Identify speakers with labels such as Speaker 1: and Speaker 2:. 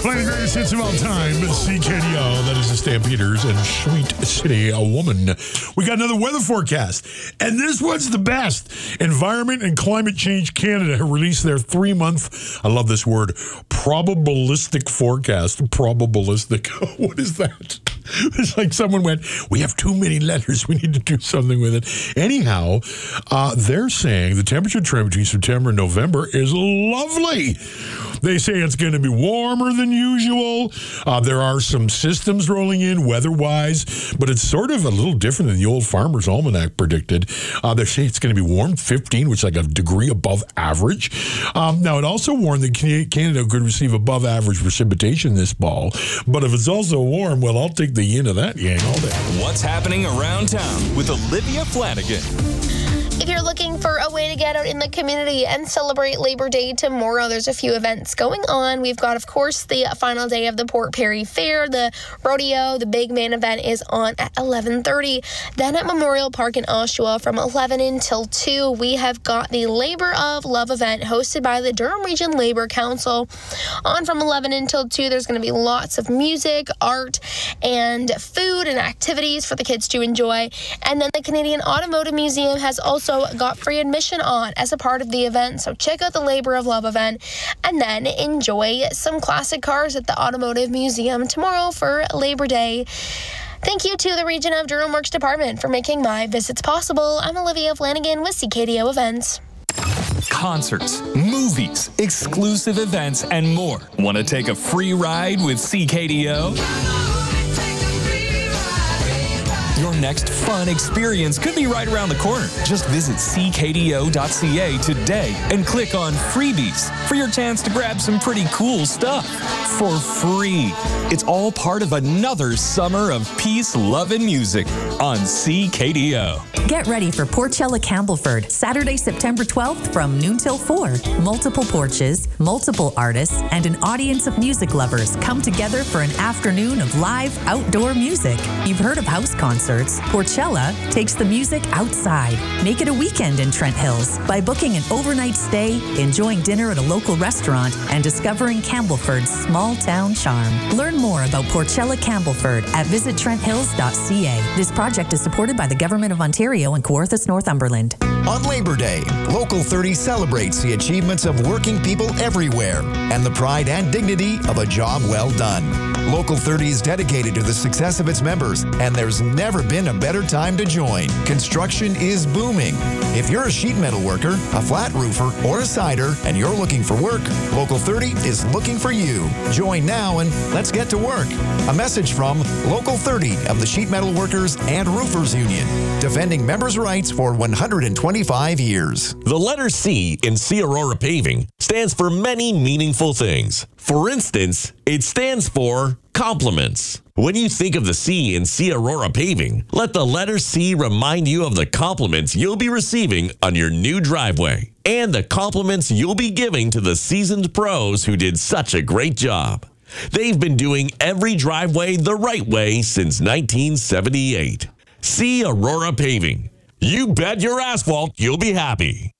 Speaker 1: Playing the greatest hits of all time, CKDO, that is the Stampeders and Sweet City, a Woman. We got another weather forecast, and this one's the best. Environment and Climate Change Canada have released their 3-month, I love this word, probabilistic forecast. Probabilistic. What is that? It's like someone went, we have too many letters, we need to do something with it. Anyhow, they're saying the temperature trend between September and November is lovely. They say it's going to be warmer than usual. There are some systems rolling in weather-wise, but it's sort of a little different than the old Farmer's Almanac predicted. They say it's going to be warm, 15, which is like a degree above average. Now, it also warned that Canada could receive above average precipitation this fall, but if it's also warm, well, I'll take the yin of that yang all day.
Speaker 2: What's happening around town with Olivia Flanagan?
Speaker 3: If you're looking for a way to get out in the community and celebrate Labor Day tomorrow, there's a few events going on. We've got, of course, the final day of the Port Perry Fair, the rodeo. The big main event is on at 11:30. Then at Memorial Park in Oshawa from 11 until 2, we have got the Labor of Love event hosted by the Durham Region Labour Council. On from 11 until 2, there's going to be lots of music, art, and food and activities for the kids to enjoy. And then the Canadian Automotive Museum has also got free admission on as a part of the event, so check out the Labor of Love event and then enjoy some classic cars at the Automotive Museum tomorrow for Labor Day. Thank you to the Region of Durham Works Department for making my visits possible. I'm Olivia Flanagan with CKDO Events.
Speaker 2: Concerts, movies, exclusive events, and more. Want to take a free ride with CKDO? Your next fun experience could be right around the corner. Just visit ckdo.ca today and click on Freebies for your chance to grab some pretty cool stuff for free. It's all part of another summer of peace, love, and music on CKDO.
Speaker 4: Get ready for Porchella Campbellford, Saturday, September 12th from noon till 4. Multiple porches, multiple artists, and an audience of music lovers come together for an afternoon of live outdoor music. You've heard of house concerts. Porchella takes the music outside. Make it a weekend in Trent Hills by booking an overnight stay, enjoying dinner at a local restaurant, and discovering Campbellford's small town charm. Learn more about Porchella Campbellford at visittrenthills.ca. This project is supported by the Government of Ontario and Kawarthas, Northumberland.
Speaker 5: On Labor Day, Local 30 celebrates the achievements of working people everywhere and the pride and dignity of a job well done. Local 30 is dedicated to the success of its members, and there's never been a better time to join. Construction is booming. If you're a sheet metal worker, a flat roofer, or a cider, and you're looking for work, Local 30 is looking for you. Join now and let's get to work. A message from Local 30 of the Sheet Metal Workers and Roofers Union, defending members' rights for 125 years.
Speaker 6: The letter C in C Aurora Paving stands for many meaningful things. For instance, it stands for compliments. When you think of the C in C Aurora Paving, let the letter C remind you of the compliments you'll be receiving on your new driveway and the compliments you'll be giving to the seasoned pros who did such a great job. They've been doing every driveway the right way since 1978. C Aurora Paving. You bet your asphalt you'll be happy.